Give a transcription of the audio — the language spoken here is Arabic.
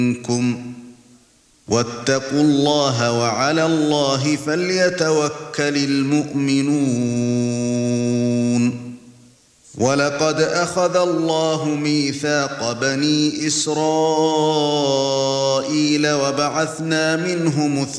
مِنكُمْ واتقوا الله وعلى الله فليتوكل المؤمنون ولقد أخذ الله ميثاق بني إسرائيل وبعثنا منهم